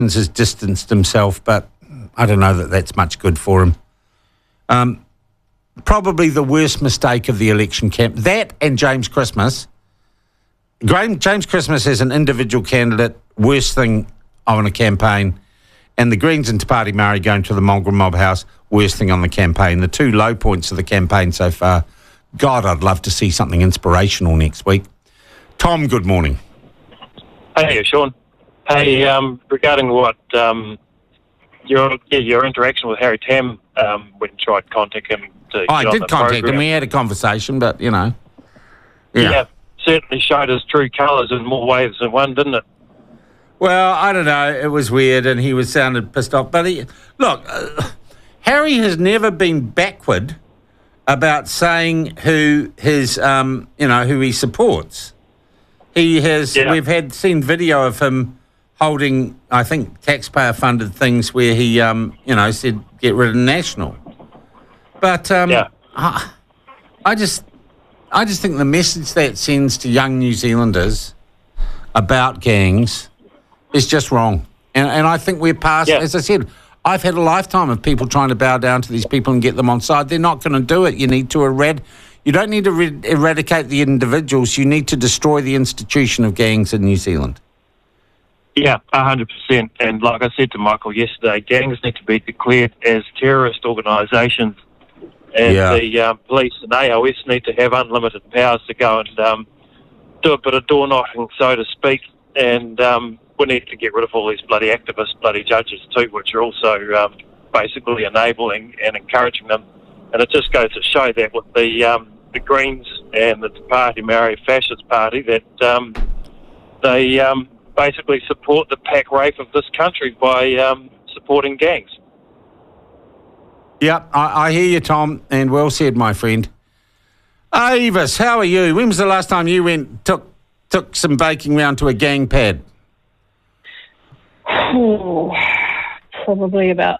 has distanced himself, but I don't know that that's much good for him. Probably the worst mistake of the election camp. That and James Christmas. James Christmas as an individual candidate, worst thing on a campaign. And the Greens and Te Pāti Māori going to the Mongrel Mob House, worst thing on the campaign. The two low points of the campaign so far. God, I'd love to see something inspirational next week. Tom, good morning. Hey, Sean. Hey, regarding what your interaction with Harry Tam when you tried to contact him to I did contact him. We had a conversation, but, you know. Yeah, certainly showed his true colours in more ways than one, didn't it? Well, I don't know. It was weird, and he sounded pissed off. But Harry has never been backward about saying who his, who he supports. He has. Yeah. We've seen video of him holding, I think, taxpayer-funded things where he, said get rid of National. But I just think the message that sends to young New Zealanders about gangs is just wrong. And I think we're past, as I said, I've had a lifetime of people trying to bow down to these people and get them on side. They're not going to do it. You need to you don't need to eradicate the individuals. You need to destroy the institution of gangs in New Zealand. Yeah, 100%. And like I said to Michael yesterday, gangs need to be declared as terrorist organisations. And the police and AOS need to have unlimited powers to go and do a bit of door knocking, so to speak. And we need to get rid of all these bloody activists, bloody judges too, which are also basically enabling and encouraging them. And it just goes to show that with the Greens and the Te Pāti Māori Fascist Party that they basically support the pack rape of this country by supporting gangs. Yep, I hear you, Tom, and well said, my friend. Avis, how are you? When was the last time you took some baking round to a gang pad? Oh, probably about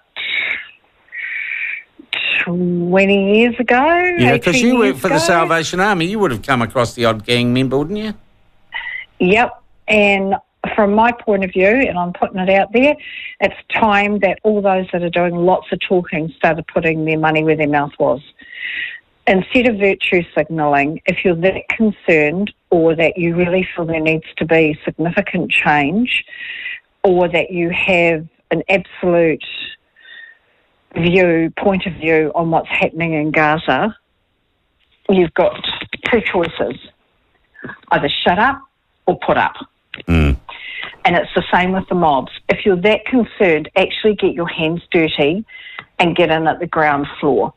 20 years ago. Yeah, because you worked for the Salvation Army. You would have come across the odd gang member, wouldn't you? Yep, and from my point of view, and I'm putting it out there, it's time that all those that are doing lots of talking started putting their money where their mouth was. Instead of virtue signalling, if you're that concerned or that you really feel there needs to be significant change or that you have an absolute point of view on what's happening in Gaza, you've got two choices. Either shut up or put up. Mm. And it's the same with the mobs. If you're that concerned, actually get your hands dirty and get in at the ground floor.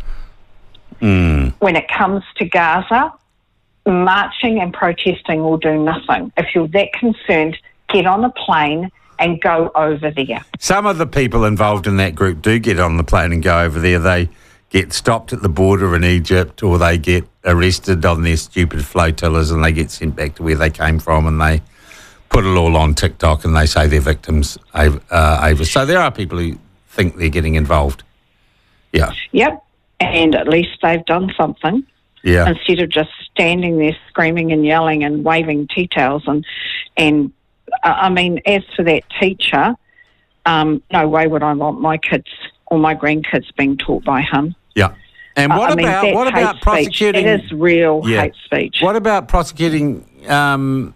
Mm. When it comes to Gaza, marching and protesting will do nothing. If you're that concerned, get on a plane and go over there. Some of the people involved in that group do get on the plane and go over there. They get stopped at the border in Egypt, or they get arrested on their stupid flotillas and they get sent back to where they came from, and they put it all on TikTok and they say they're victims, Ava. So there are people who think they're getting involved. Yeah. Yep. And at least they've done something. Yeah. Instead of just standing there screaming and yelling and waving tea towels. And I mean, as for that teacher, no way would I want my kids or my grandkids being taught by him. Yeah. And what about prosecuting? It is real hate speech. What about prosecuting Tamaki?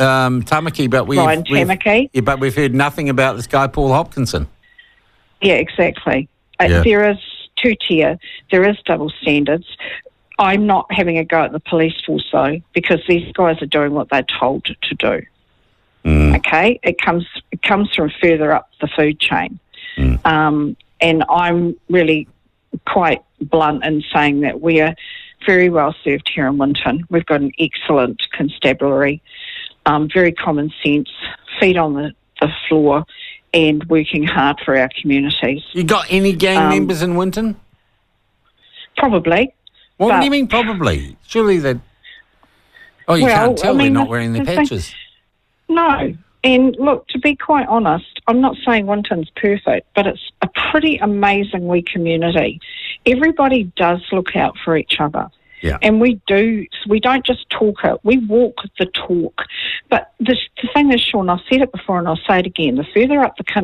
Ryan Tamaki? Yeah, but we've heard nothing about this guy, Paul Hopkinson. Yeah, exactly. There is two-tier. There is double standards. I'm not having a go at the police force, though, because these guys are doing what they're told to do. Mm. Okay? It comes from further up the food chain. Mm. And I'm really quite blunt in saying that we are very well served here in Winton. We've got an excellent constabulary, very common sense, feet on the floor, and working hard for our communities. You got any gang members in Winton? Probably. What do you mean probably? Surely they... Oh, you can't tell they're not wearing their patches. No. And look, to be quite honest, I'm not saying Winton's perfect, but it's a pretty amazing wee community. Everybody does look out for each other. Yeah. And we don't just talk it, we walk the talk. But the thing is, Sean, I've said it before and I'll say it again, the further up the country